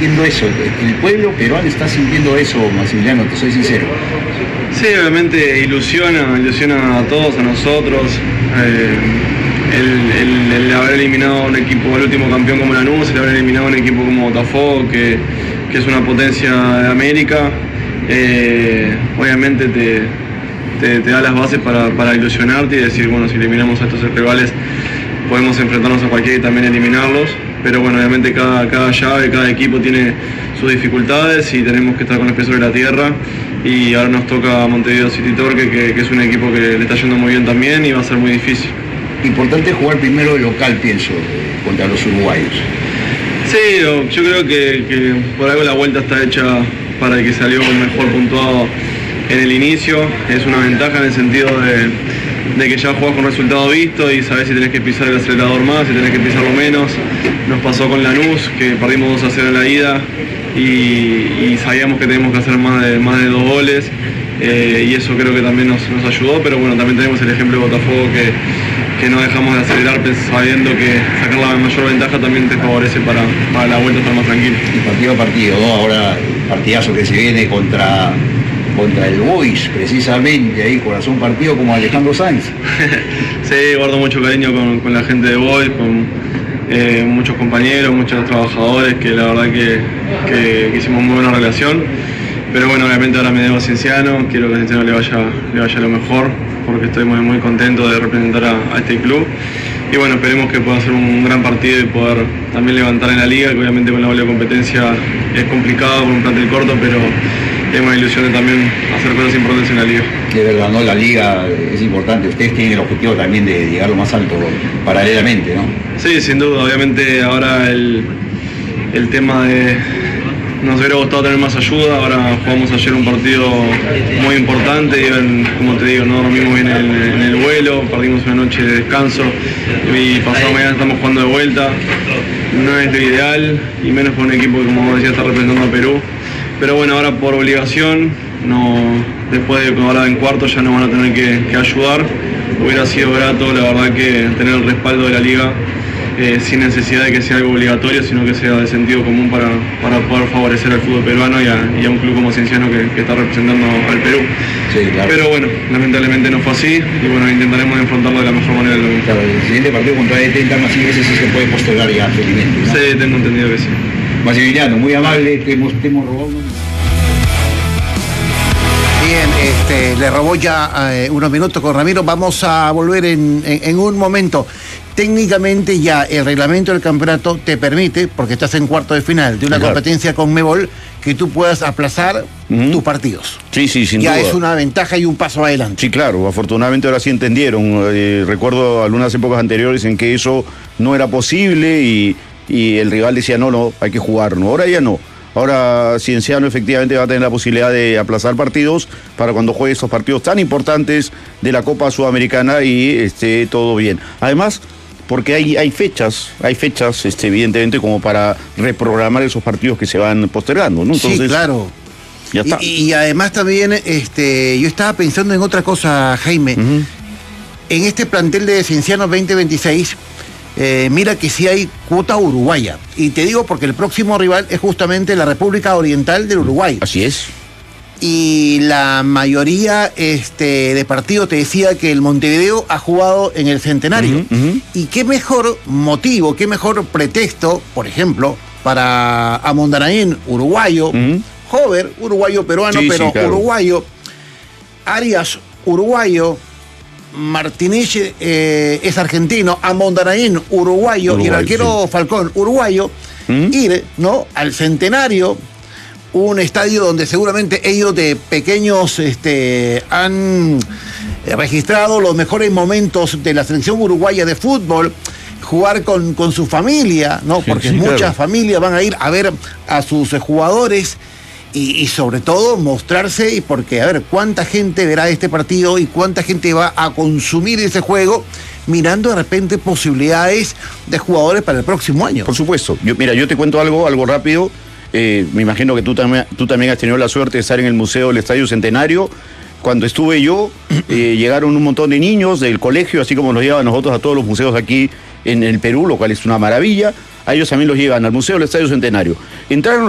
sintiendo eso, el pueblo peruano está sintiendo eso, Maximiliano, te soy sincero. Sí, obviamente ilusiona a todos, a nosotros. El haber eliminado a un equipo, el último campeón como Lanús, el haber eliminado a un equipo como Botafogo, que es una potencia de América, obviamente te da las bases para ilusionarte y decir, bueno, si eliminamos a estos rivales podemos enfrentarnos a cualquiera y también eliminarlos, pero bueno, obviamente cada llave, cada equipo tiene sus dificultades y tenemos que estar con los pies sobre la tierra, y ahora nos toca Montevideo City Torque, que es un equipo que le está yendo muy bien también y va a ser muy difícil. Importante jugar primero de local, pienso, contra los uruguayos. Sí, yo creo que por algo la vuelta está hecha para el que salió mejor puntuado en el inicio. Es una ventaja en el sentido de que ya jugás con resultado visto y sabés si tenés que pisar el acelerador más, si tenés que pisarlo menos. Nos pasó con Lanús, que perdimos 2-0 en la ida y sabíamos que teníamos que hacer más de 2 goles, y eso creo que también nos ayudó, pero bueno, también tenemos el ejemplo de Botafogo que no dejamos de acelerar sabiendo que sacar la mayor ventaja también te favorece para la vuelta estar más tranquilo. Y partido a partido, ¿no? Ahora el partidazo que se viene contra el Boys, precisamente, ahí corazón partido como Alejandro Sanz. Sí, guardo mucho cariño con la gente de Boys, con muchos compañeros, muchos trabajadores, que la verdad que hicimos muy buena relación. Pero bueno, obviamente ahora me debo a Cienciano, quiero que a Cienciano le vaya lo mejor, porque estoy muy contento de representar a este club. Y bueno, esperemos que pueda ser un gran partido y poder también levantar en la liga, que obviamente con la doble competencia es complicado con un plantel corto, pero tenemos la ilusión de también hacer cosas importantes en la liga. De verdad, ¿no? La liga es importante, ustedes tienen el objetivo también de llegar lo más alto paralelamente, ¿no? Sí, sin duda, obviamente ahora el tema de... Nos hubiera gustado tener más ayuda, ahora jugamos ayer un partido muy importante, como te digo, no dormimos bien en el vuelo, perdimos una noche de descanso y pasado mañana estamos jugando de vuelta. No es lo ideal, y menos por un equipo que, como decía, está representando a Perú. Pero bueno, ahora por obligación, después de que ahora en cuarto ya nos van a tener que ayudar. Hubiera sido grato, la verdad, que tener el respaldo de la liga, sin necesidad de que sea algo obligatorio, sino que sea de sentido común para poder favorecer al fútbol peruano y a un club como Cienciano que está representando al Perú. Sí, claro. Pero bueno, lamentablemente no fue así y bueno, intentaremos enfrentarlo de la mejor manera del domingo. Claro, el siguiente partido contra ET Internacional, ese sí se puede postergar ya felizmente, ¿no? Sí, tengo entendido que sí. Maximiliano, muy amable, te hemos robado unos... Bien, le robó ya unos minutos con Ramiro. Vamos a volver en un momento. Técnicamente ya el reglamento del campeonato te permite, porque estás en cuarto de final de una competencia con Conmebol, que tú puedas aplazar tus partidos. Sí, sin duda. Ya es una ventaja y un paso adelante. Sí, claro, afortunadamente ahora sí entendieron. Recuerdo algunas épocas anteriores en que eso no era posible y el rival decía, no, hay que jugarlo. Ahora ya no. Ahora Cienciano efectivamente va a tener la posibilidad de aplazar partidos para cuando juegue esos partidos tan importantes de la Copa Sudamericana y esté todo bien. Además, porque hay fechas, evidentemente, como para reprogramar esos partidos que se van postergando, ¿no? Entonces, sí, claro. Ya está. Y además también, yo estaba pensando en otra cosa, Jaime. En este plantel de Cienciano 2026, mira que sí hay cuota uruguaya. Y te digo porque el próximo rival es justamente la República Oriental del Uruguay. Así es. Y la mayoría de partidos te decía que el Montevideo ha jugado en el Centenario. Y qué mejor motivo, qué mejor pretexto, por ejemplo, para Amondaraín, uruguayo, Hover, uruguayo peruano, sí, pero sí, claro, uruguayo, Arias, uruguayo, Martínez es argentino, Amondaraín, uruguayo, y el arquero Falcón, uruguayo, ir, ¿no?, al Centenario, un estadio donde seguramente ellos de pequeños han registrado los mejores momentos de la selección uruguaya de fútbol, jugar con su familia, ¿no? Sí, porque muchas familias van a ir a ver a sus jugadores y sobre todo mostrarse, y porque, a ver, cuánta gente verá este partido y cuánta gente va a consumir ese juego, mirando de repente posibilidades de jugadores para el próximo año. Por supuesto. Yo te cuento algo rápido. Me imagino que tú también has tenido la suerte de estar en el Museo del Estadio Centenario. Cuando estuve yo, llegaron un montón de niños del colegio, así como nos llevan nosotros a todos los museos aquí en el Perú, lo cual es una maravilla. A ellos también los llevan al Museo del Estadio Centenario. Entraron